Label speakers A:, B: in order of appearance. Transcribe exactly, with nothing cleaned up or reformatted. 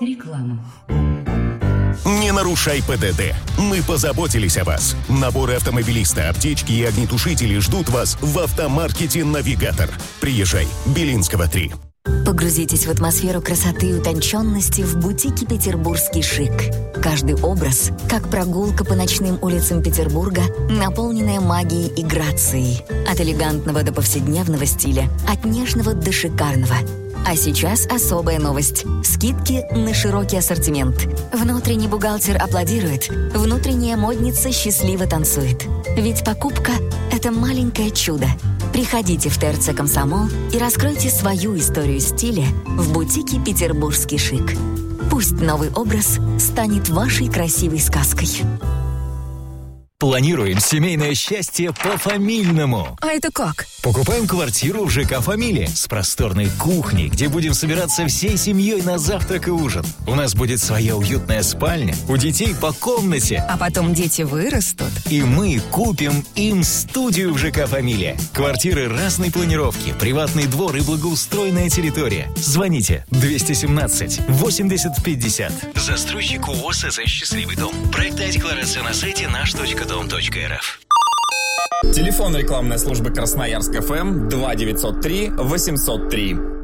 A: Реклама.
B: Не нарушай ПДД. Мы позаботились о вас. Наборы автомобилиста, аптечки и огнетушители ждут вас в автомаркете «Навигатор». Приезжай. Белинского, три.
C: Погрузитесь в атмосферу красоты и утонченности в бутике «Петербургский шик». Каждый образ, как прогулка по ночным улицам Петербурга, наполненная магией и грацией. От элегантного до повседневного стиля, от нежного до шикарного. А сейчас особая новость. Скидки на широкий ассортимент. Внутренний бухгалтер аплодирует, внутренняя модница счастливо танцует. Ведь покупка – это маленькое чудо. Приходите в ТРЦ «Комсомол» и раскройте свою историю стиля в бутике «Петербургский шик». Пусть новый образ станет вашей красивой сказкой.
D: Планируем семейное счастье по-фамильному.
E: А это как?
D: Покупаем квартиру в ЖК «Фамилия» с просторной кухней, где будем собираться всей семьей на завтрак и ужин. У нас будет своя уютная спальня, у детей по комнате.
E: А потом дети вырастут.
D: И мы купим им студию в ЖК «Фамилия». Квартиры разной планировки, приватный двор и благоустроенная территория. Звоните двести семнадцать восемьдесят пятьдесят. Застройщик ООО «СС Счастливый дом». Проектная декларация на сайте наш точка дом точка эр эф.
F: Телефон рекламной службы Красноярск ФМ два девятьсот три восемьсот три.